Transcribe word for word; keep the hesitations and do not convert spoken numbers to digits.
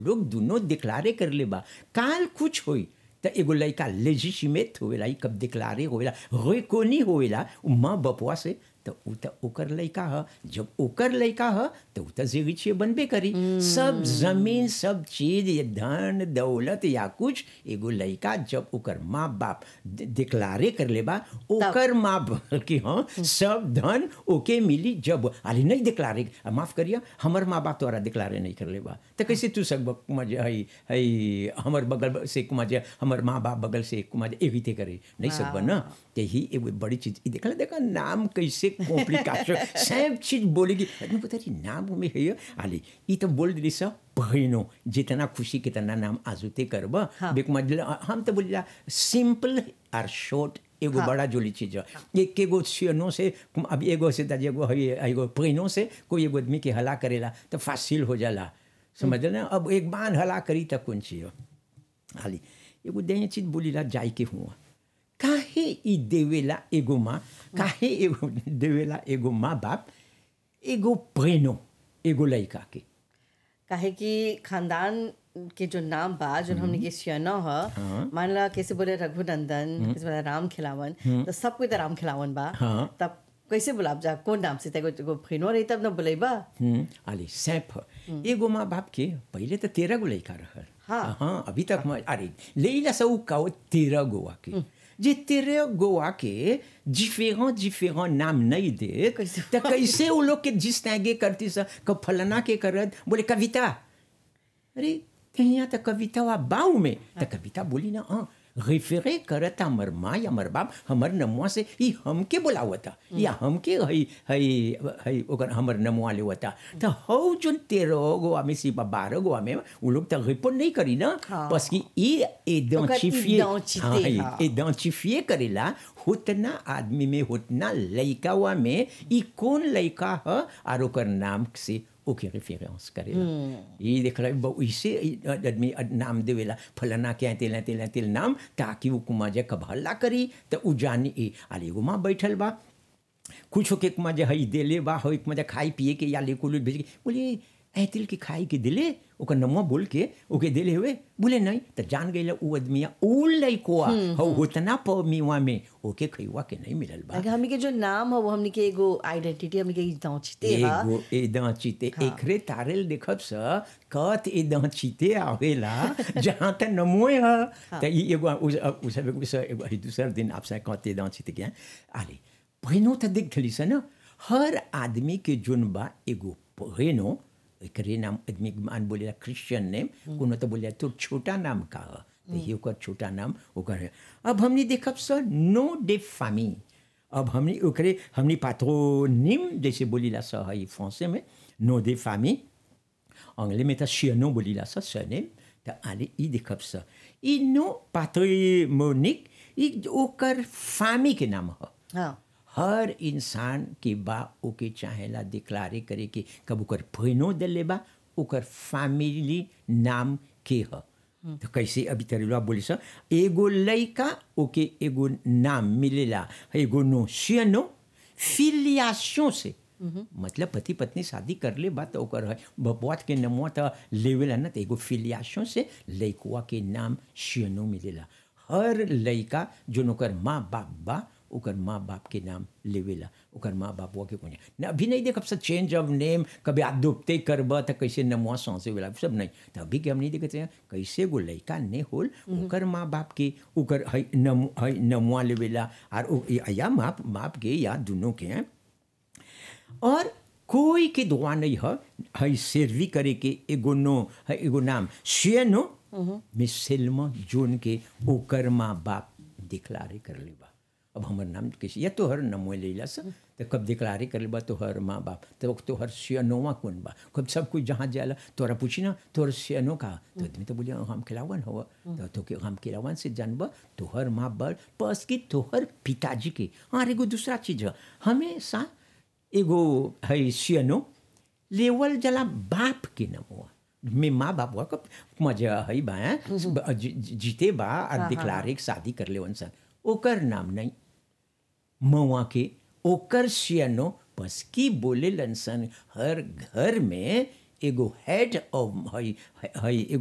लोग दोनों डिक्लारे कर ले बा काल कुछ होई त एगो लड़का लेजिटिमेट होवेला ई कब डिक्लारे होवेला रेकोनी होवेला उ माँ बपुआ से तो उ त ओकर लड़का ह जब ओकर लड़का ह तो उ त जिगिछे बनबे करी सब जमीन सब चीज ये धन दौलत या कुछ एगो लड़का जब ओकर माँ बाप डिक्लारे कर ले बा ओकर माँ बाप के हाँ सब धन ओके मिली जब अरे नहीं डिक्लारे माफ करिए हमर माँ बाप तोरा डिक्लारे नहीं कर ले बा तो कैसे तू सब मजे हई हई हमर बगल से मजे हमर माँ बाप बगल से मजे एविते करे नहीं सब ना ते ही एगो बड़ी चीज देखला देखा नाम कैसे कॉम्प्लिकेशन सब चीज बोलेगी पता नहीं नाम में है आली ई तो बोल दिली सब बहनों जितना खुशी कितना नाम आजुते करब हाँ। मतलब हम तो बोलिला सिंपल और शॉर्ट एगो हाँ। बड़ा जोली चीज है एक एगो सियनों से अब एगो से एगो एगो बहनों से कोई एगो आदमी के हला करेला तो फासिल हो जाला समझ ना अब एक बार हला करी तक कौन चीज हाली एगो दे चीज बोलीला जाय के हुआ काहे ई देवेला एगो माँ काहे एगो देवेला एगो माँ बाप एगो बहनों एगो लड़का के काहे कि खानदान के जो नाम बा जो हमने के सियाना ह मान ला कैसे बोले रघुनंदन कैसे बोले राम खिलावन तो सब कोई तो राम खिलावन बा तब कैसे बोला जा कौन नाम से तेको एगो बहनों रही तब न बोले बा आली सैफ एगो माँ बाप के पहले तो तेरह गो लड़का रहल हाँ हाँ अभी तक अरे लेला सब का तेरह गोवा के जे तेरह गोवा के डिफरेंट डिफरेंट नाम नहीं दे तो कैसे वो लोग के जिस तैगे करती सा कब फलाना के करत बोले कविता अरे यहाँ तो कविता वा बाऊ में तो कविता बोली ना हाँ रेफरे करता हमर माँ या हमर बाप हमर नमुआ से ही हमके बोलावता या हमके हई हई हई ओकर हमर नमुआ लेवता तो हौ जोन तेरह गोवा में सिर्फ बारह गोवा में वो लोग तो रिपोर्ट नहीं करी ना बस कि ये आइडेंटिफिए आइडेंटिफिए करेला उतना आदमी में उतना लड़कावा में ई कौन लड़का है और ओकर नाम से ओके रेफरेंस करेला ये देख रहा इसे आदमी नाम देवेला फलाना के तेला तेला तेल नाम ताकि वो कुमाजा कब हल्ला करी तो उ जानी ए आले एगो माँ बैठल बा कुछ के कुमाजा हई देले बा हो एक मजा खाई पिए के या ले कुल भेज के बोले ऐ तिल के खाई के दिले ओकर नमवा बोल के ओके दिले हुए बोले नहीं तो जान गई उ आदमिया उ लइकोआ हो उतना पमीवा में ओके खइवा के नहीं मिलल बा हमनी के जो नाम है वो हमनी के एगो आइडेंटिटी हमनी के दांचते है एगो ए दांचते एकरे तारेल देखब स कत ए दांचते आवेला जहां त नमोए ह त ई एगो उस उस एगो दूसर दिन आपसे कत ए दांचते के आले बहनों त देख खली स न हर आदमी के जुन बा एगो बहनों एकरे नाम आदमी मान बोलेला क्रिश्चियन नेम कोनो तो बोले तो छोटा नाम का तो ये ओकर छोटा नाम ओकर है अब हमने देखब सर नो डे फामी अब हमने ओकरे हमने पात्रोनिम जैसे बोलीला स है फ्रांसे में नो डे फामी अंग्रेजी में तो शियनो बोलीला स सरनेम तो आले ई देखब स ई नो पात्रोनिक ई ओकर फामी के नाम है हाँ हर इंसान के बा ओके चाहेला डिक्लारे करे कि कब ओकर बहनों दिले बा ओकर फैमिली नाम के ह तो कैसे अभी तरीला बोली सा एगो लड़का ओके एगो नाम मिलेला एगो नो शियनो फिलियाशन से मतलब पति पत्नी शादी कर ले बात ओकर है बपुआत के नमुआ तो लेवेला ना तो एगो फिलियाशन से लड़कुआ के नाम शियनो मिलेला हर लड़का जो ओकर माँ बाप बा ओकर माँ बाप के नाम लेवेला ओकर माँ बाप के कोने न अभी नहीं देख अब सब चेंज ऑफ नेम कभी आदोपते करब तो कैसे नमुआ सांसे वाला सब नहीं तो अभी के हम नहीं देखते हैं कैसे गो लड़का ने होल ओकर माँ बाप के ओकर है नम है नमुआ लेवेला और या माँ बाप के या दोनों के हैं और कोई के दुआ नहीं है है सर्वी करे के एगो नो है एगो नाम शियनो मिसलमा जोन के ओकर माँ बाप डिक्लारे कर लेबा अब हमार नाम किसी या तो हर नमो लेला सा तो कब डिक्लारे कर लेबा तो हर माँ बाप तो तो हर सियनोवा कौन बा कब सब कुछ जहाँ जाला तोरा पूछी ना तोर सियनो का तो आदमी तो बोलिए हम खिलावन हो तो तो के हम खिलावन से जानबा तो हर माँ बाप बस की तो हर पिताजी के हाँ एगो दूसरा चीज है हमेशा एगो है सियनो लेवल जला बाप के नमोआ में माँ बाप हुआ कब मजा है बा जीते बा और डिक्लारे शादी कर ले सन ओकर नाम नहीं मवा के ओकर सियनो बस की बोले लनसन हर घर में एगो हेड ऑफ हई हई